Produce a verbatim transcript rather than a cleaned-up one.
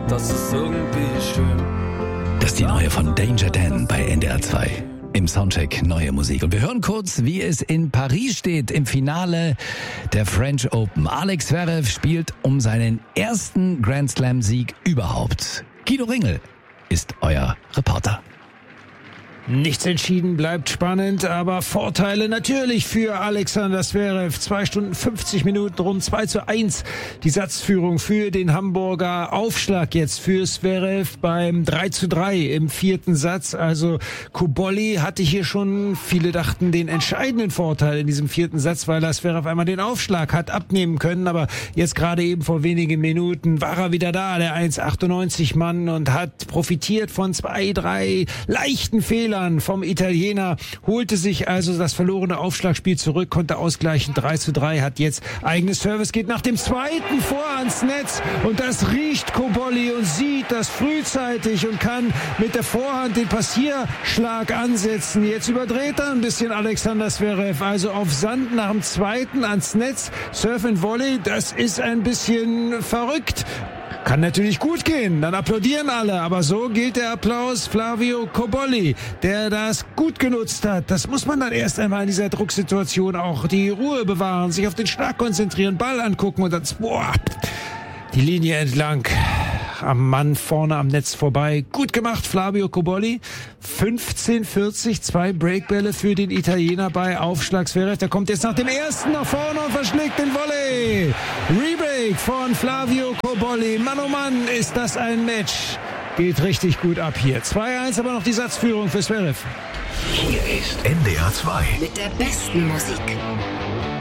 das ist irgendwie schön. Das ist die neue von Danger Dan bei N D R zwei. Im Soundcheck neue Musik. Und wir hören kurz, wie es in Paris steht im Finale der French Open. Alex Zverev spielt um seinen ersten Grand Slam Sieg überhaupt. Guido Ringel ist euer Reporter. Nichts entschieden, bleibt spannend, aber Vorteile natürlich für Alexander Zverev. Zwei Stunden fünfzig Minuten, rund zwei zu eins. Die Satzführung für den Hamburger. Aufschlag jetzt für Zverev beim drei zu drei im vierten Satz. Also Cobolli hatte hier schon, viele dachten, den entscheidenden Vorteil in diesem vierten Satz, weil er Zverev einmal den Aufschlag hat abnehmen können. Aber jetzt gerade eben vor wenigen Minuten war er wieder da, der eins Komma achtundneunzig Mann, und hat profitiert von zwei, drei leichten Fehlern vom Italiener, holte sich also das verlorene Aufschlagspiel zurück, konnte ausgleichen. drei zu drei, hat jetzt eigenes Service, geht nach dem zweiten vor ans Netz, und das riecht Cobolli und sieht das frühzeitig und kann mit der Vorhand den Passierschlag ansetzen. Jetzt überdreht er ein bisschen Alexander Zverev, also auf Sand nach dem zweiten ans Netz. Surf and Volley, das ist ein bisschen verrückt. Kann natürlich gut gehen, dann applaudieren alle, aber so gilt der Applaus Flavio Cobolli, der das gut genutzt hat. Das muss man dann erst einmal in dieser Drucksituation auch die Ruhe bewahren, sich auf den Schlag konzentrieren, Ball angucken und dann, boah, die Linie entlang. Am Mann vorne am Netz vorbei. Gut gemacht, Flavio Cobolli. fünfzehn vierzig, zwei Breakbälle für den Italiener bei Aufschlag Zverev. Der kommt jetzt nach dem ersten nach vorne und verschlägt den Volley. Rebreak von Flavio Cobolli. Mann, oh Mann, ist das ein Match. Geht richtig gut ab hier. zwei eins, aber noch die Satzführung für Zverev. Hier ist N D R zwei. Mit der besten Musik.